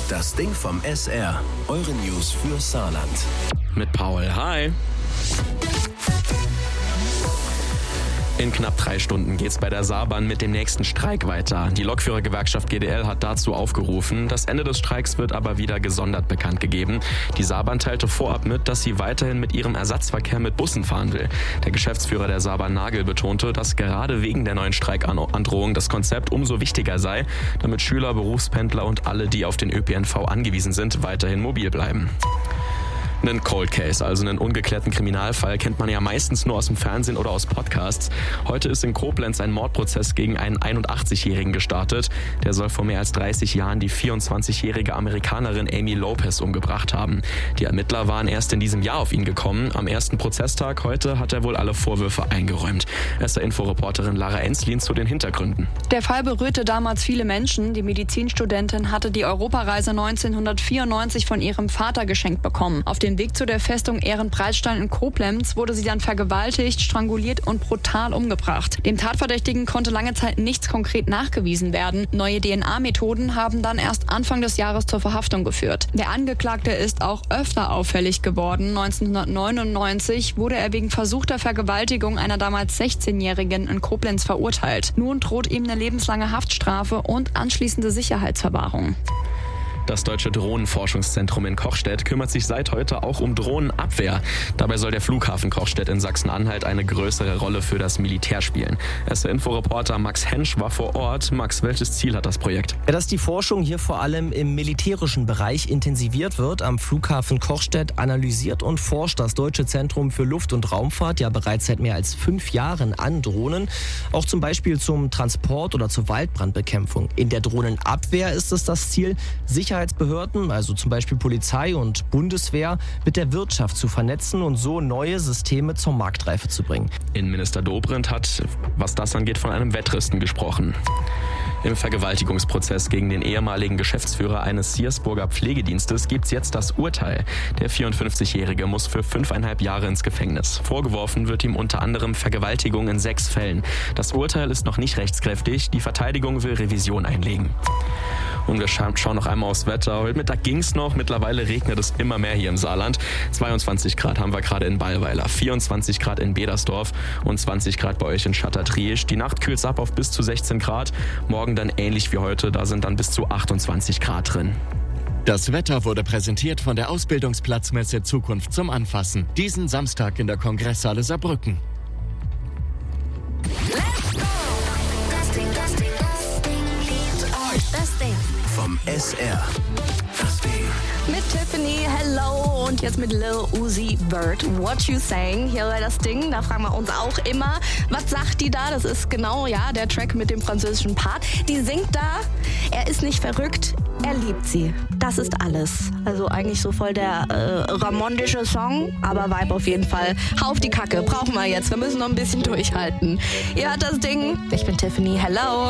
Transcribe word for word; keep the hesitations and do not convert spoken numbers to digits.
Das Ding vom S R. Eure News für Saarland. Mit Paul. Hi. In knapp drei Stunden geht's bei der Saarbahn mit dem nächsten Streik weiter. Die Lokführergewerkschaft G D L hat dazu aufgerufen. Das Ende des Streiks wird aber wieder gesondert bekannt gegeben. Die Saarbahn teilte vorab mit, dass sie weiterhin mit ihrem Ersatzverkehr mit Bussen fahren will. Der Geschäftsführer der Saarbahn Nagel betonte, dass gerade wegen der neuen Streikandrohung das Konzept umso wichtiger sei, damit Schüler, Berufspendler und alle, die auf den Ö P N V angewiesen sind, weiterhin mobil bleiben. Einen Cold Case, also einen ungeklärten Kriminalfall, kennt man ja meistens nur aus dem Fernsehen oder aus Podcasts. Heute ist in Koblenz ein Mordprozess gegen einen einundachtzigjährigen gestartet. Der soll vor mehr als dreißig Jahren die vierundzwanzigjährige Amerikanerin Amy Lopez umgebracht haben. Die Ermittler waren erst in diesem Jahr auf ihn gekommen. Am ersten Prozesstag heute hat er wohl alle Vorwürfe eingeräumt. S R-Info-Reporterin Lara Enslin zu den Hintergründen. Der Fall berührte damals viele Menschen. Die Medizinstudentin hatte die Europareise neunzehnhundertvierundneunzig von ihrem Vater geschenkt bekommen. Auf dem Weg zu der Festung Ehrenbreitstein in Koblenz wurde sie dann vergewaltigt, stranguliert und brutal umgebracht. Dem Tatverdächtigen konnte lange Zeit nichts konkret nachgewiesen werden. Neue D N A-Methoden haben dann erst Anfang des Jahres zur Verhaftung geführt. Der Angeklagte ist auch öfter auffällig geworden. neunzehnhundertneunundneunzig wurde er wegen versuchter Vergewaltigung einer damals sechzehnjährigen in Koblenz verurteilt. Nun droht ihm eine lebenslange Haftstrafe und anschließende Sicherheitsverwahrung. Das Deutsche Drohnenforschungszentrum in Kochstedt kümmert sich seit heute auch um Drohnenabwehr. Dabei soll der Flughafen Kochstedt in Sachsen-Anhalt eine größere Rolle für das Militär spielen. S R-Info-Reporter Max Hensch war vor Ort. Max, welches Ziel hat das Projekt? Ja, dass die Forschung hier vor allem im militärischen Bereich intensiviert wird. Am Flughafen Kochstedt analysiert und forscht das Deutsche Zentrum für Luft- und Raumfahrt ja bereits seit mehr als fünf Jahren an Drohnen. Auch zum Beispiel zum Transport oder zur Waldbrandbekämpfung. In der Drohnenabwehr ist es das Ziel, Sicherheit Sicherheitsbehörden, also zum Beispiel Polizei und Bundeswehr, mit der Wirtschaft zu vernetzen und so neue Systeme zur Marktreife zu bringen. Innenminister Dobrindt hat, was das angeht, von einem Wettrüsten gesprochen. Im Vergewaltigungsprozess gegen den ehemaligen Geschäftsführer eines Siersburger Pflegedienstes gibt's jetzt das Urteil. Der vierundfünfzigjährige muss für fünfeinhalb Jahre ins Gefängnis. Vorgeworfen wird ihm unter anderem Vergewaltigung in sechs Fällen. Das Urteil ist noch nicht rechtskräftig. Die Verteidigung will Revision einlegen. Und wir schauen noch einmal aufs Wetter. Heute Mittag ging's noch. Mittlerweile regnet es immer mehr hier im Saarland. zweiundzwanzig Grad haben wir gerade in Ballweiler, vierundzwanzig Grad in Bedersdorf und zwanzig Grad bei euch in Schatter-Triesch. Die Nacht kühlt's ab auf bis zu sechzehn Grad. Morgen dann ähnlich wie heute. Da sind dann bis zu achtundzwanzig Grad drin. Das Wetter wurde präsentiert von der Ausbildungsplatzmesse Zukunft zum Anfassen. Diesen Samstag in der Kongresshalle Saarbrücken. Das Ding vom S R. Das Ding. mit Tiffany, hello, und jetzt mit Lil Uzi Vert, What You Saying, hier bei das Ding. Da fragen wir uns auch immer, was sagt die da? Das ist genau, ja, der Track mit dem französischen Part. Die singt da, er ist nicht verrückt, er liebt sie. Das ist alles. Also eigentlich so voll der äh, ramondische Song, aber Vibe auf jeden Fall. Hau auf die Kacke, brauchen wir jetzt. Wir müssen noch ein bisschen durchhalten. Ihr hört das Ding. Ich bin Tiffany, hello.